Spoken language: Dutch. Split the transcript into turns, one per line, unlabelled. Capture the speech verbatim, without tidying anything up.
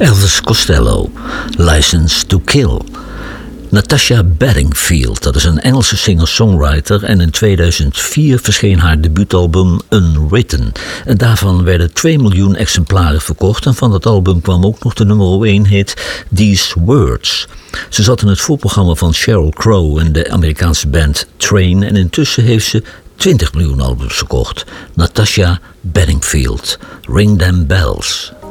Elvis Costello, License to Kill. Natasha Bedingfield, dat is een Engelse singer-songwriter en in tweeduizend vier verscheen haar debuutalbum Unwritten. En daarvan werden twee miljoen exemplaren verkocht en van dat album kwam ook nog de nummer één hit These Words. Ze zat in het voorprogramma van Sheryl Crow en de Amerikaanse band Train en intussen heeft ze twintig miljoen albums verkocht. Natasha Bedingfield, Ring Them Bells.